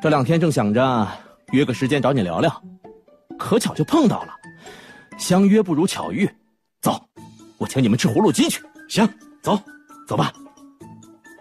这2天正想着约个时间找你聊聊，可巧就碰到了。相约不如巧遇，走，我请你们吃葫芦鸡去。 行，走， 走吧。